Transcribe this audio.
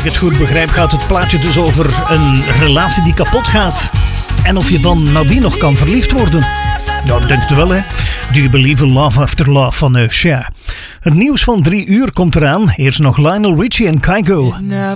ik het goed begrijp gaat het plaatje dus over een relatie die kapot gaat. En of je dan nadien nog kan verliefd worden. Ja, dat denkt u wel, hè? Do You Believe in Love After Love van Cher. Het nieuws van 3 uur komt eraan. Eerst nog Lionel Richie en Kygo.